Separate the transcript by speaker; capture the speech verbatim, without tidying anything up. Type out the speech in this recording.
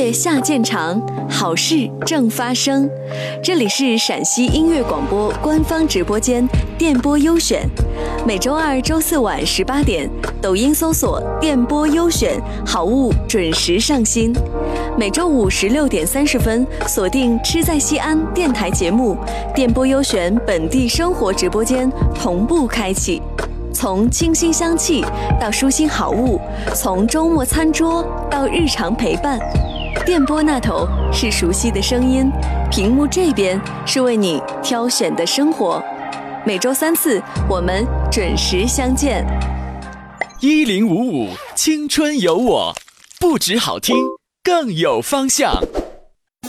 Speaker 1: 乐下渐长，好事正发生。这里是陕西音乐广播官方直播间电波优选，每周二、周四晚十八点，抖音搜索电波优选，好物准时上新。每周五十六点三十分，锁定吃在西安电台节目，电波优选本地生活直播间同步开启。从清新香气到舒心好物，从周末餐桌到日常陪伴，电波那头是熟悉的声音，屏幕这边是为你挑选的生活。每周三次，我们准时相见。
Speaker 2: 一零五五青春有我，不止好听，更有方向。